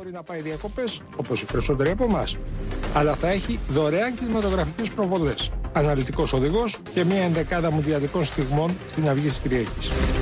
μπορεί να πάει διακοπές, όπως οι περισσότεροι από εμάς, αλλά θα έχει δωρεάν κινηματογραφικές προβολές, αναλυτικός οδηγός και μια ενδεκάδα μουντιαλικών στιγμών στην αυγή της Κυριακής.